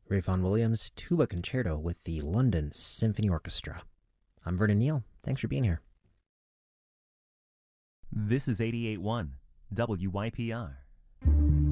Ray Vaughan Williams Tuba Concerto with the London Symphony Orchestra. I'm Vernon Neal. Thanks for being here. This is 88.1 WYPR.